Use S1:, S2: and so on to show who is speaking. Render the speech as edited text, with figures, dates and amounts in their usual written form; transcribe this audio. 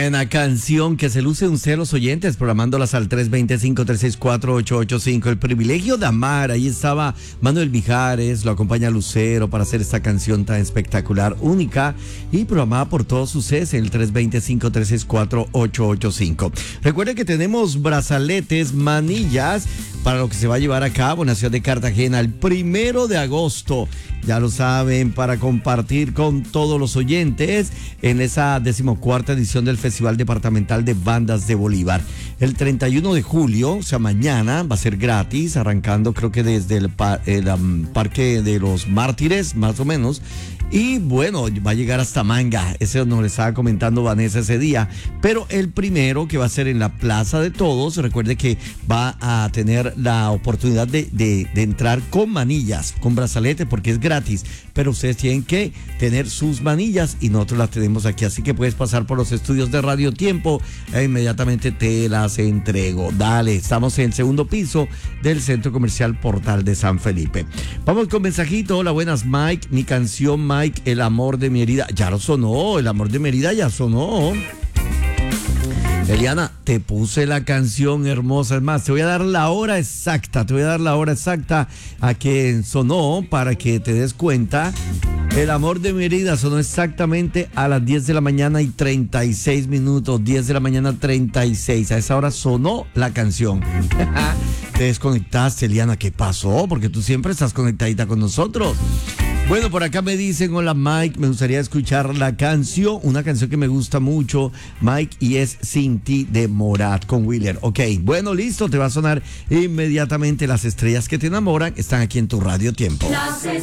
S1: Buena canción que se luce un los oyentes, programándolas al 325-364-885. El privilegio de amar. Ahí estaba Manuel Mijares, lo acompaña Lucero para hacer esta canción tan espectacular, única y programada por todos ustedes en el 325-364-885. Recuerden que tenemos brazaletes, manillas para lo que se va a llevar a cabo en la ciudad de Cartagena el 1 de agosto. Ya lo saben, para compartir con todos los oyentes en esa 14ª edición del Festival Departamental de Bandas de Bolívar. El 31 de julio, o sea, mañana, va a ser gratis, arrancando creo que desde el Parque de los Mártires, más o menos. Y bueno, va a llegar hasta Manga. Eso nos lo estaba comentando Vanessa ese día. Pero el primero, que va a ser en la Plaza de Todos, recuerde que va a tener la oportunidad de entrar con manillas, con brazalete, porque es gratis. Pero ustedes tienen que tener sus manillas y nosotros las tenemos aquí. Así que puedes pasar por los estudios de Radio Tiempo e inmediatamente te las entrego. Dale, estamos en el segundo piso del Centro Comercial Portal de San Felipe. Vamos con mensajito. Hola, buenas, Mike. Mi canción, Mike, El amor de mi herida. Ya lo sonó, El amor de mi herida ya sonó. Eliana, te puse la canción hermosa. Es más, te voy a dar la hora exacta. A que sonó para que te des cuenta. El amor de mi herida sonó exactamente a las 10 de la mañana y 36 minutos. 10 de la mañana 36. A esa hora sonó la canción. Te desconectaste, Eliana. ¿Qué pasó? Porque tú siempre estás conectadita con nosotros. Bueno, por acá me dicen, hola Mike, me gustaría escuchar la canción, una canción que me gusta mucho, Mike, y es Sin ti de Morat con Willer. Ok, bueno, listo, te va a sonar inmediatamente. Las estrellas que te enamoran están aquí en tu Radio Tiempo.